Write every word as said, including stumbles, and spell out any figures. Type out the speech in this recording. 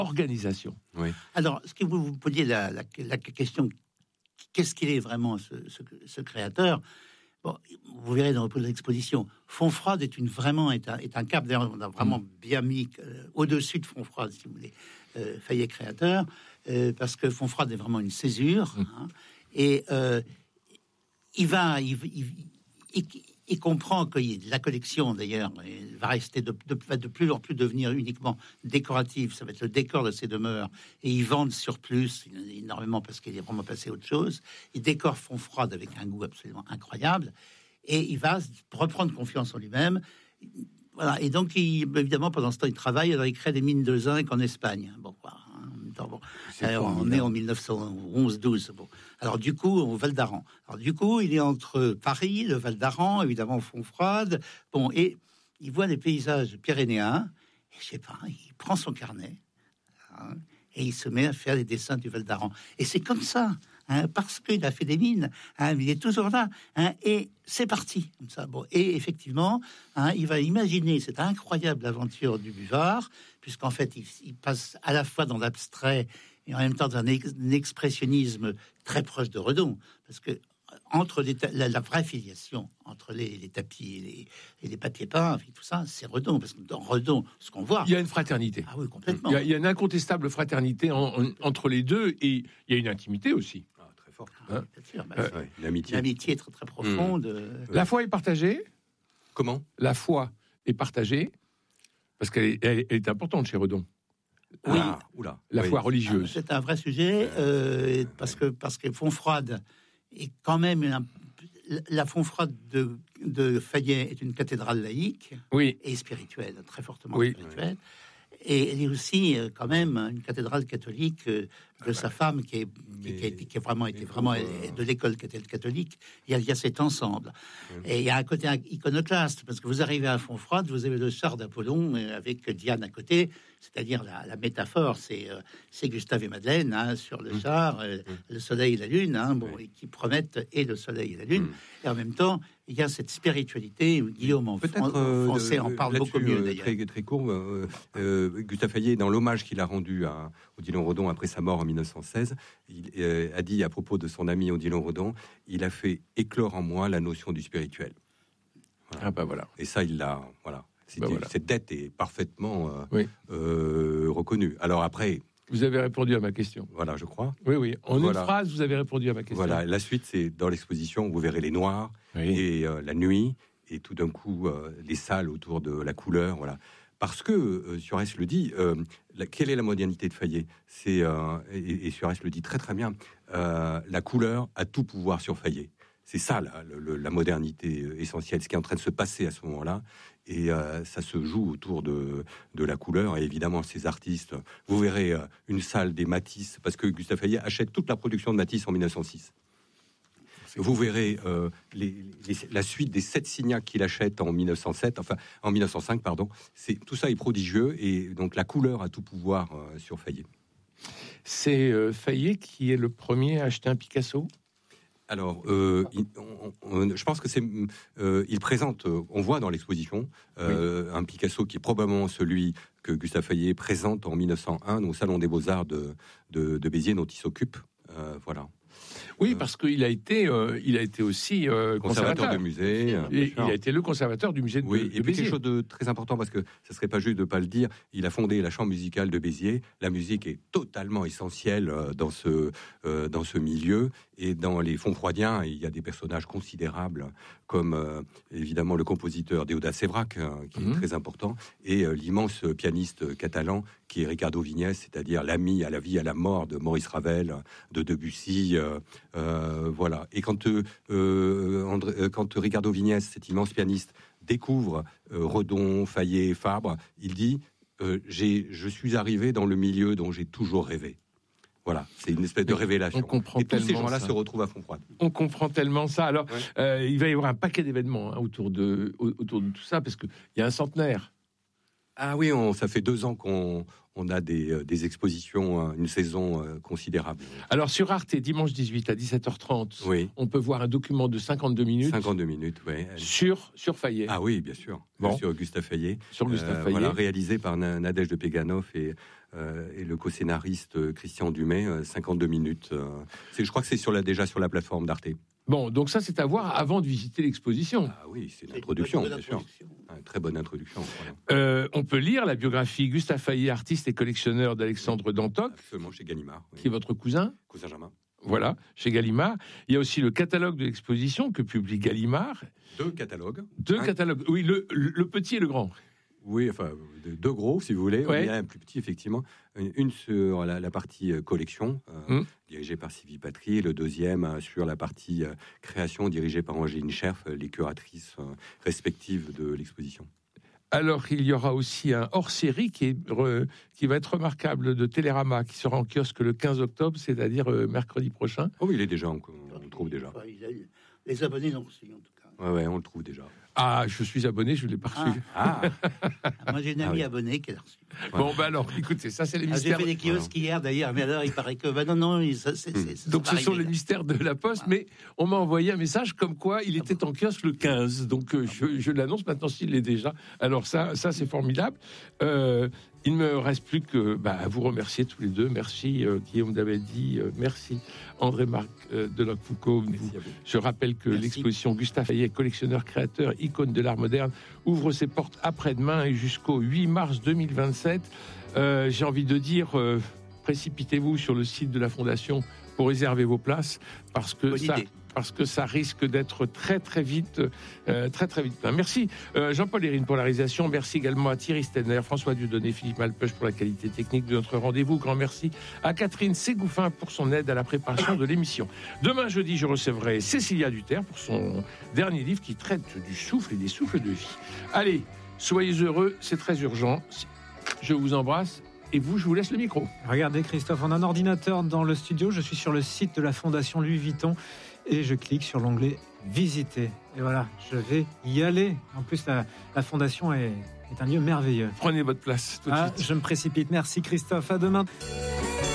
organisation. Oui. Alors, ce que vous vous posiez la, la, la question, qu'est-ce qu'il est vraiment ce, ce, ce créateur? Bon, vous verrez dans l'exposition, Fonfrade est une vraiment est un, est un cap. D'ailleurs, on a vraiment mmh. bien mis euh, au-dessus de Fonfrade, si vous voulez, euh, Fayet créateur, euh, parce que Fonfrade est vraiment une césure. Mmh. Hein, et euh, il va, il, il, il, il comprend que la collection, d'ailleurs, va rester de, de, va de plus en plus devenir uniquement décorative. Ça va être le décor de ses demeures. Et ils vendent sur plus énormément parce qu'il est vraiment passé à autre chose. Il décore Fonfrade avec un goût absolument incroyable. Et il va reprendre confiance en lui-même. Voilà. Et donc, il, évidemment, pendant ce temps, il travaille. Alors, il crée des mines de zinc en Espagne. Bon, voilà. Bon. Alors, on est en mille neuf cent onze douze. Bon. Alors, du coup, au Val d'Aran. Alors, du coup, il est entre Paris, le Val d'Aran, évidemment, Fonfrade. Bon, et il voit les paysages pyrénéens. Et je sais pas, il prend son carnet hein, et il se met à faire les dessins du Val d'Aran. Et c'est comme ça, hein, parce qu'il a fait des mines. Hein, il est toujours là. Hein, et c'est parti. Comme ça. Bon. Et effectivement, hein, il va imaginer cette incroyable aventure du buvard, puisqu'en fait, il, il passe à la fois dans l'abstrait et en même temps dans un, ex, un expressionnisme très proche de Redon. Parce que entre les, la, la vraie filiation entre les, les tapis et les, et les papiers peints, et tout ça, c'est Redon. Parce que dans Redon, ce qu'on voit... Il y a une fraternité. Ah oui, complètement. Il y a, il y a une incontestable fraternité en, en, entre les deux, et il y a une intimité aussi. Ah, très forte. Ah, hein bien sûr. Bah, euh, ouais, l'amitié. L'amitié est très, très profonde. Mmh. La foi est partagée. Comment ? La foi est partagée, parce qu'elle est, elle est importante chez Redon. Oui, ah, oula. La oui. foi religieuse. Ah, c'est un vrai sujet, euh, parce que parce que Fonfrade est quand même une, la Fonfrade de, de Fayet est une cathédrale laïque oui. et spirituelle, très fortement oui. spirituelle. Et elle est aussi euh, quand même une cathédrale catholique euh, de ah bah, sa femme qui, est, mais, qui, a, qui a vraiment été vraiment euh, de l'école catholique. Il y a, il y a cet ensemble. Mmh. Et il y a un côté iconoclaste, parce que vous arrivez à Fonfrade, vous avez le char d'Apollon euh, avec Diane à côté, c'est-à-dire la, la métaphore, c'est, euh, c'est Gustave et Madeleine hein, sur le mmh. char, euh, mmh. le soleil et la lune, hein, bon, et qui promettent et le soleil et la lune. Mmh. Et en même temps, il y a cette spiritualité. Guillaume en Peut-être, euh, français en parle beaucoup mieux d'ailleurs. Très, très court, euh, euh, Gustave Fayet, dans l'hommage qu'il a rendu à Odilon Redon après sa mort en mille neuf cent seize, il euh, a dit à propos de son ami Odilon Redon, il a fait éclore en moi la notion du spirituel. Voilà. Ah bah voilà. Et ça, il l'a. Voilà. Bah voilà. Cette dette est parfaitement euh, oui. euh, reconnue. Alors après. Vous avez répondu à ma question. Voilà, je crois. Oui, oui. En voilà. une phrase, vous avez répondu à ma question. Voilà. La suite, c'est dans l'exposition. Vous verrez les noirs oui. et euh, la nuit, et tout d'un coup euh, les salles autour de la couleur. Voilà. Parce que euh, Suarez le dit. Euh, la, quelle est la modernité de Fayet ? C'est euh, et, et Suarez le dit très très bien. Euh, la couleur a tout pouvoir sur Fayet. C'est ça la, la, la modernité essentielle, ce qui est en train de se passer à ce moment-là. Et euh, ça se joue autour de, de la couleur. Et évidemment, ces artistes, vous verrez euh, une salle des Matisse, parce que Gustave Fayet achète toute la production de Matisse en mille neuf cent six. Vous verrez euh, les, les, la suite des sept Signac qu'il achète en mille neuf cent sept, enfin en mille neuf cent cinq, pardon. C'est, tout ça est prodigieux, et donc la couleur a tout pouvoir euh, sur Fayet. C'est euh, Fayet qui est le premier à acheter un Picasso ? Alors, euh, il, on, on, je pense que c'est, euh, il présente, on voit dans l'exposition euh, oui. un Picasso qui est probablement celui que Gustave Fayet présente en mille neuf cent un au Salon des Beaux-Arts de, de, de Béziers, dont il s'occupe. Euh, voilà. Oui, parce qu'il a été, euh, il a été aussi euh, conservateur, conservateur de musée. Et il a été le conservateur du musée de, oui, de et puis Béziers. quelque chose de très important, parce que ça serait pas juste de pas le dire. Il a fondé la chambre musicale de Béziers. La musique est totalement essentielle euh, dans ce euh, dans ce milieu, et dans les Fonfroidiens, il y a des personnages considérables comme euh, évidemment le compositeur Déodat Séverac, hein, qui mmh. est très important, et euh, l'immense pianiste catalan qui est Ricardo Vignès, c'est-à-dire l'ami à la vie, à la mort de Maurice Ravel, de Debussy. Euh, euh, voilà. Et quand, euh, André, quand Ricardo Vignès, cet immense pianiste, découvre euh, Redon, Fayet, Fabre, il dit euh, j'ai, je suis arrivé dans le milieu dont j'ai toujours rêvé. Voilà, c'est une espèce de révélation. On comprend et tous ces gens-là ça. se retrouvent à Fonfroide. On comprend tellement ça. Alors, ouais. euh, il va y avoir un paquet d'événements hein, autour, de, autour de tout ça, parce qu'il y a un centenaire. Ah oui, on, ça fait deux ans qu'on on a des, euh, des expositions, une saison euh, considérable. Alors sur Arte, dimanche dix-huit à dix-sept heures trente, oui. on peut voir un document de cinquante-deux minutes. cinquante-deux minutes, oui. Sur, sur Fayet. Ah oui, bien sûr. Bon. Sur Gustave Fayet. Sur Gustave euh, Fayet. Voilà, réalisé par Nadège de Peganov et euh, et le co-scénariste Christian Dumay, euh, cinquante-deux minutes. Euh, c'est, je crois que c'est sur la, déjà sur la plateforme d'Arte. Bon, donc ça, c'est à voir avant de visiter l'exposition. Ah oui, c'est une introduction, bien sûr. Une très bonne introduction. Voilà. Euh, on peut lire la biographie Gustave Fayet, artiste et collectionneur d'Alexandre Dantoc. Absolument, chez Gallimard. Oui. Qui est votre cousin. Cousin Germain. Voilà, chez Gallimard. Il y a aussi le catalogue de l'exposition que publie Gallimard. Deux catalogues. Deux un... catalogues, oui, le, le petit et le grand. Oui, enfin, deux gros, si vous voulez. Ouais. Il y a un plus petit, effectivement. Une sur la, la partie collection, euh, mmh. dirigée par Sylvie Patry, et le deuxième sur la partie euh, création, dirigée par Angéline Scherf, les curatrices euh, respectives de l'exposition. Alors, il y aura aussi un hors-série qui, est re, qui va être remarquable de Télérama, qui sera en kiosque le quinze octobre, c'est-à-dire euh, mercredi prochain. Oh oui, il est déjà, on, on le trouve déjà. Les abonnés l'ont reçu, en tout cas. Ouais, ouais, on le trouve déjà. Ah, je suis abonné, je ne l'ai pas reçu. Ah, ah. Moi, j'ai une amie ah, oui. abonnée qui l'a reçu. Bon, bah alors, écoutez, ça, c'est les ah, mystères. J'ai fait des kiosques hier, d'ailleurs, mais alors, il paraît que... Bah non, non, ça, c'est, mmh. c'est, donc, ce sont les mystères de la Poste, ah. mais on m'a envoyé un message comme quoi il était ah bon. en kiosque le quinze. Donc, euh, ah je, je l'annonce maintenant s'il l'est déjà. Alors, ça, ça c'est formidable. Euh, il ne me reste plus que bah, à vous remercier tous les deux. Merci, euh, Guillaume Dabadi. Euh, merci, André-Marc euh, Delocq-Foucauld. Je rappelle que merci. L'exposition Gustave Fayet, collectionneur, créateur, icône de l'art moderne, ouvre ses portes après-demain et jusqu'au huit mars deux mille vingt-sept. Euh, j'ai envie de dire, euh, précipitez-vous sur le site de la Fondation pour réserver vos places, parce que ça, parce que ça risque d'être très très vite, euh, très très vite. Merci euh, Jean-Paul Hérine pour la réalisation. Merci également à Thierry Stenner, François Dieudonné, Philippe Malpeuch pour la qualité technique de notre rendez-vous. Grand merci à Catherine Ségouffin pour son aide à la préparation de l'émission. Demain jeudi, je recevrai Cécilia Duterre pour son dernier livre qui traite du souffle et des souffles de vie. Allez, soyez heureux, c'est très urgent. Je vous embrasse. Et vous, je vous laisse le micro. Regardez Christophe, on a un ordinateur dans le studio. Je suis sur le site de la Fondation Louis Vuitton et je clique sur l'onglet Visiter. Et voilà, je vais y aller. En plus, la, la Fondation est, est un lieu merveilleux. Prenez votre place tout de ah, suite. Je me précipite. Merci Christophe, à demain.